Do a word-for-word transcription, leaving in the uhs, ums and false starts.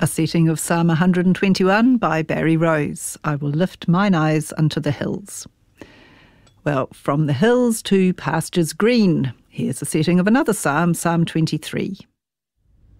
A setting of Psalm one hundred twenty-one by Barry Rose. I will lift mine eyes unto the hills. Well, from the hills to pastures green. Here's a setting of another psalm, Psalm twenty-three.